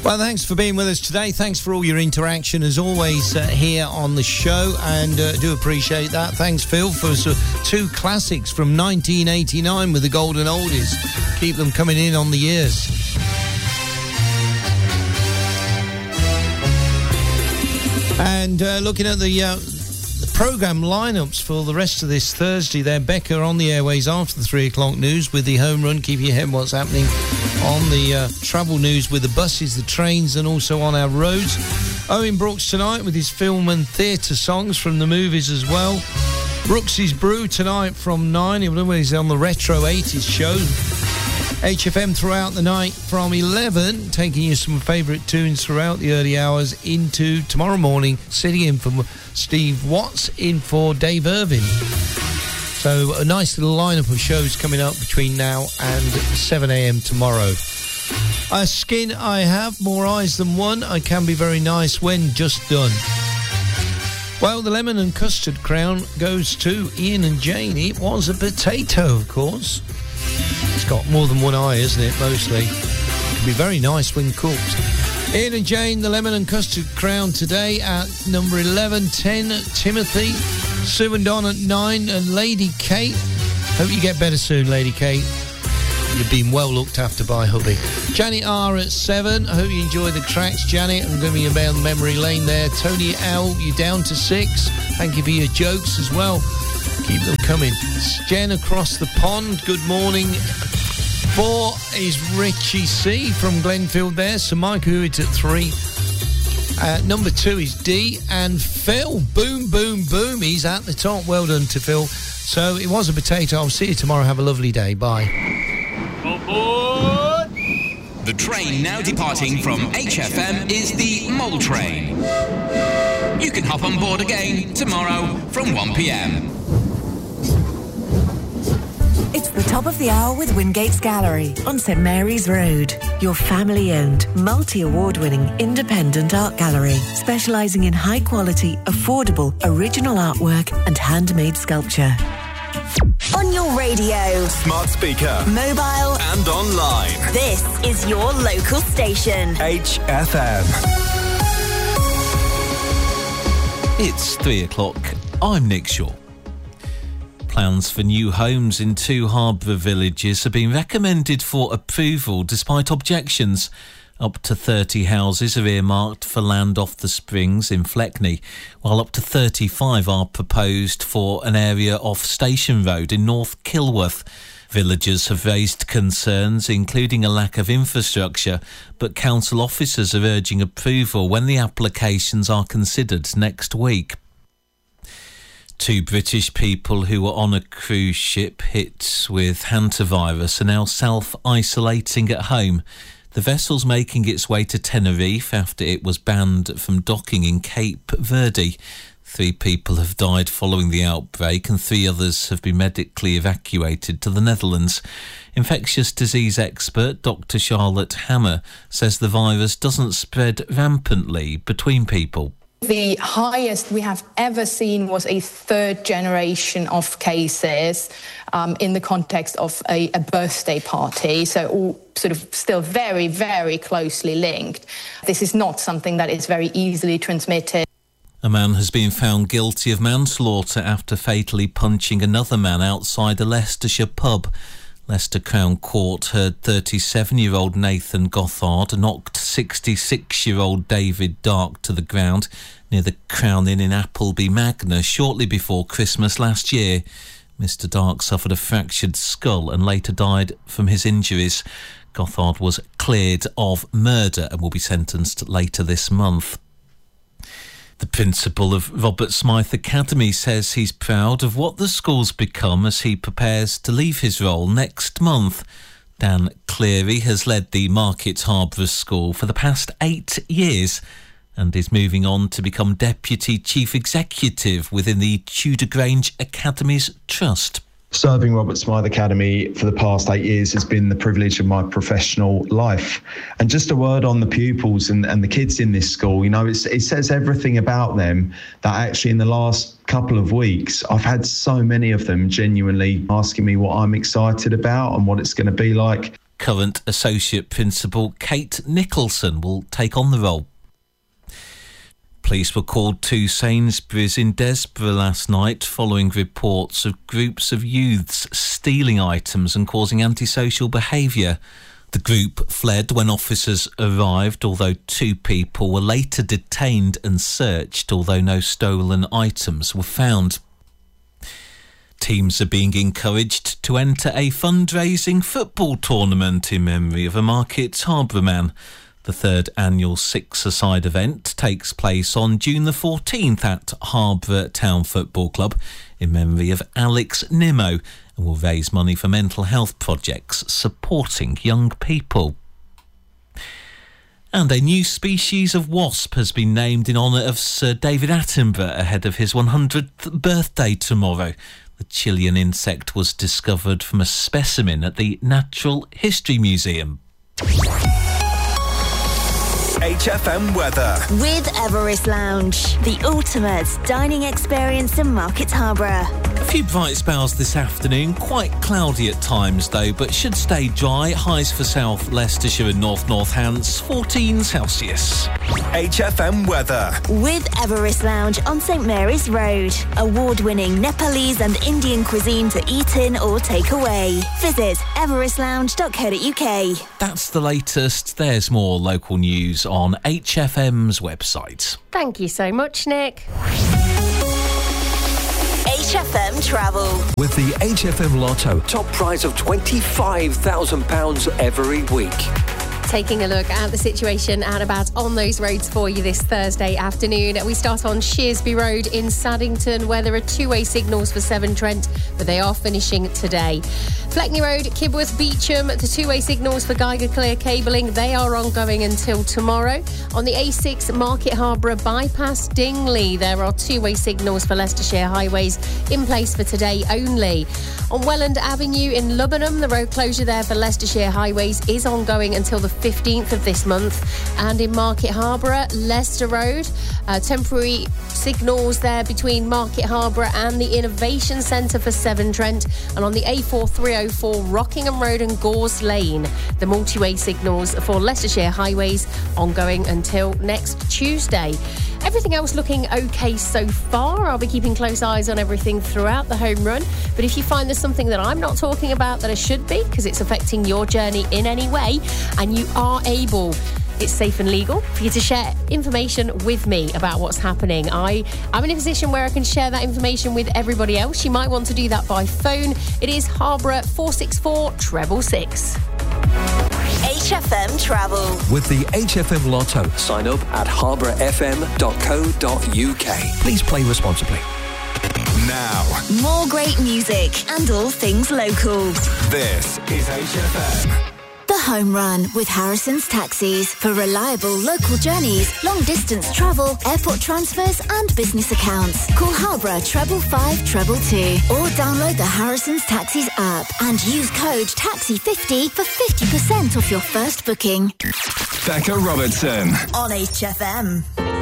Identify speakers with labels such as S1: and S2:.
S1: Well, thanks for being with us today. Thanks for all your interaction, as always, here on the show, and do appreciate that. Thanks, Phil, for two classics from 1989 with the Golden Oldies. Keep them coming in on the years. And looking at the programme lineups for the rest of this Thursday there, Becca on the airways after the 3 o'clock news with the home run, keep your head what's happening on the travel news with the buses, the trains, and also on our roads. Owen Brooks tonight with his film and theatre songs from the movies as well. Brooks's Brew tonight from 9. He's on the Retro 80s show. HFM throughout the night from 11, taking you some favourite tunes throughout the early hours into tomorrow morning, sitting in for Steve Watts, in for Dave Irvin. So a nice little lineup of shows coming up between now and 7 a.m. tomorrow. A skin I have, more eyes than one. I can be very nice when just done. Well, the lemon and custard crown goes to Ian and Jane. It was a potato, of course. It's got more than one eye, isn't it, mostly? It can be very nice when cooked. Ian and Jane, the lemon and custard crown today at number 11, 10, Timothy, Sue and Don at 9, and Lady Kate. Hope you get better soon, Lady Kate. You've been well looked after by hubby. Janet R at 7. I hope you enjoy the tracks, Janet. I'm going to be down memory lane there. Tony L, you're down to 6. Thank you for your jokes as well. Keep them coming. Jen across the pond, good morning. 4 is Richie C from Glenfield there. So Mike Hewitt at 3. Number 2 is D. And Phil, boom, boom, boom. He's at the top. Well done to Phil. So it was a potato. I'll see you tomorrow. Have a lovely day. Bye.
S2: Aboard! The train now departing from HFM is the Mole Train. You can hop on board again tomorrow from 1 p.m.
S3: It's the top of the hour with Wingates Gallery on St Mary's Road. Your family-owned, multi-award-winning independent art gallery, specialising in high-quality, affordable, original artwork and handmade sculpture.
S4: On your radio,
S5: smart speaker,
S4: mobile
S5: and online.
S4: This is your local station.
S5: HFM.
S6: It's 3 o'clock. I'm Nick Shaw. Plans for new homes in 2 harbour villages have been recommended for approval despite objections. Up to 30 houses are earmarked for land off the Springs in Fleckney, while up to 35 are proposed for an area off Station Road in North Kilworth. Villagers have raised concerns, including a lack of infrastructure, but council officers are urging approval when the applications are considered next week. 2 British people who were on a cruise ship hit with hantavirus are now self-isolating at home. The vessel's making its way to Tenerife after it was banned from docking in Cape Verde. 3 people have died following the outbreak and 3 others have been medically evacuated to the Netherlands. Infectious disease expert Dr. Charlotte Hammer says the virus doesn't spread rampantly between people.
S7: The highest we have ever seen was a 3rd generation of cases in the context of a birthday party, so all sort of still very, very closely linked. This is not something that is very easily transmitted.
S6: A man has been found guilty of manslaughter after fatally punching another man outside a Leicestershire pub. Leicester Crown Court heard 37-year-old Nathan Gothard knocked 66-year-old David Dark to the ground near the Crown Inn in Appleby Magna shortly before Christmas last year. Mr. Dark suffered a fractured skull and later died from his injuries. Gothard was cleared of murder and will be sentenced later this month. The principal of Robert Smythe Academy says he's proud of what the school's become as he prepares to leave his role next month. Dan Cleary has led the Market Harborough School for the past 8 years and is moving on to become Deputy Chief Executive within the Tudor Grange Academy's Trust.
S8: Serving Robert Smythe Academy for the past 8 years has been the privilege of my professional life. And just a word on the pupils and the kids in this school, you know, it says everything about them that actually in the last couple of weeks, I've had so many of them genuinely asking me what I'm excited about and what it's going to be like.
S6: current Associate Principal Kate Nicholson will take on the role. Police were called to Sainsbury's in Desborough last night following reports of groups of youths stealing items and causing antisocial behaviour. The group fled when officers arrived, although 2 people were later detained and searched, although no stolen items were found. Teams are being encouraged to enter a fundraising football tournament in memory of a Market Harborough man. The 3rd annual six-a-side event takes place on June the 14th at Harborough Town Football Club in memory of Alex Nimmo and will raise money for mental health projects supporting young people. And a new species of wasp has been named in honour of Sir David Attenborough ahead of his 100th birthday tomorrow. The Chilean insect was discovered from a specimen at the Natural History Museum.
S5: HFM weather.
S4: With Everest Lounge, the ultimate dining experience in Market Harborough.
S6: A few bright spells this afternoon, quite cloudy at times though, but should stay dry. Highs for South Leicestershire and North Northants, 14 Celsius.
S5: HFM weather.
S4: With Everest Lounge on St Mary's Road. Award-winning Nepalese and Indian cuisine to eat in or take away. Visit everestlounge.co.uk.
S6: That's the latest. There's more local news on HFM's website.
S9: Thank you so much, Nick.
S4: HFM Travel.
S10: With the HFM Lotto, top prize of £25,000 every week.
S9: Taking a look at the situation and about on those roads for you this Thursday afternoon. We start on Shearsby Road in Saddington, where there are two-way signals for Severn Trent, but they are finishing today. Fleckney Road, Kibworth Beecham, the two-way signals for Geiger Clear cabling, they are ongoing until tomorrow. On the A6 Market Harborough bypass Dingley, there are two-way signals for Leicestershire highways in place for today only. On Welland Avenue in Lubbenham, the road closure there for Leicestershire highways is ongoing until the 15th of this month. And in Market Harborough, Leicester Road, temporary signals there between Market Harborough and the Innovation Centre for Severn Trent. And on the A4304 Rockingham Road and Gores Lane, the multi-way signals for Leicestershire highways ongoing until next Tuesday. Everything else looking okay so far. I'll be keeping close eyes on everything throughout the home run. But if you find there's something that I'm not talking about that I should be, because it's affecting your journey in any way, and you are able, it's safe and legal for you to share information with me about what's happening. I'm in a position where I can share that information with everybody else. You might want to do that by phone. It is Harborough 464 666.
S4: HFM Travel.
S10: With the HFM Lotto, sign up at harbourfm.co.uk. Please play responsibly.
S5: Now,
S4: more great music and all things local.
S5: this is HFM.
S11: The Home Run with Harrison's Taxis for reliable local journeys, long distance travel, airport transfers and business accounts. Call Harborough 555 222 or download the Harrison's Taxis app and use code TAXI50 for 50% off your first booking.
S5: Becca Robertson
S4: On HFM.